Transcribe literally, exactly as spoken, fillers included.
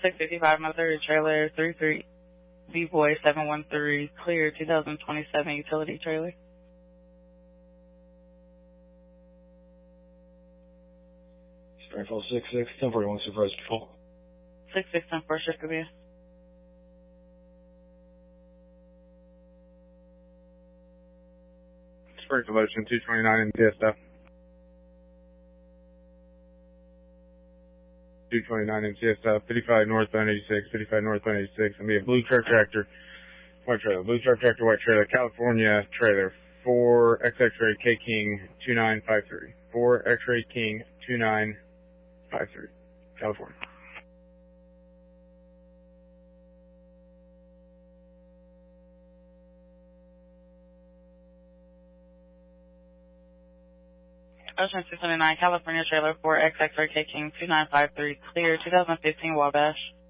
six fifty-five Missouri trailer, three three B-Boy seven one three, clear two thousand twenty-seven utility trailer. Springfield six six, ten forty-one, supervised default. six six ten four, shift command. Springfield Ocean two twenty-nine in T S F. two twenty-nine in T S F, fifty-five northbound eighty-six, fifty-five northbound eighty-six, and be a blue truck tractor, white trailer, blue truck tractor, white trailer, California trailer, four X-Ray K King two nine five three, four X-Ray King two nine five three, California. Ocean two twenty-nine, California trailer, four X X-Ray K King two nine five three, clear two thousand fifteen Wabash.